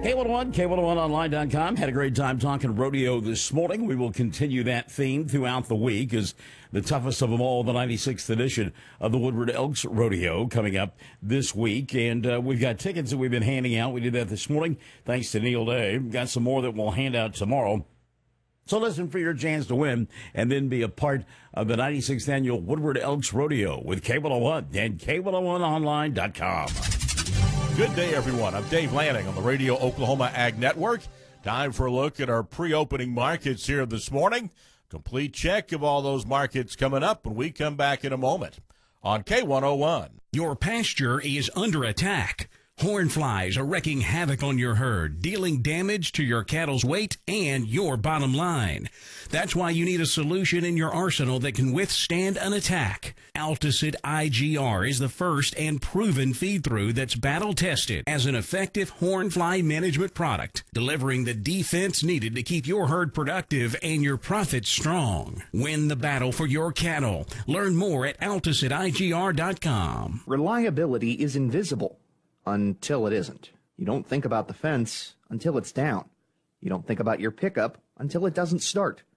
K101, K101online.com. Had a great time talking rodeo this morning. We will continue that theme throughout the week as the toughest of them all, the 96th edition of the Woodward Elks Rodeo coming up this week. And we've got tickets that we've been handing out. We did that this morning thanks to Neil Day. Got some more that we'll hand out tomorrow. So listen for your chance to win and then be a part of the 96th annual Woodward Elks Rodeo with K101 and K101online.com. Good day, everyone. I'm Dave Lanning on the Radio Oklahoma Ag Network. Time for a look at our pre-opening markets here this morning. Complete check of all those markets coming up when we come back in a moment on K101. Your pasture is under attack. Horn flies are wreaking havoc on your herd, dealing damage to your cattle's weight and your bottom line. That's why you need a solution in your arsenal that can withstand an attack. Alticid IGR is the first and proven feed-through that's battle-tested as an effective horn fly management product, delivering the defense needed to keep your herd productive and your profits strong. Win the battle for your cattle. Learn more at AlticidIGR.com. Reliability is invisible until it isn't. You don't think about the fence until it's down. You don't think about your pickup until it doesn't start.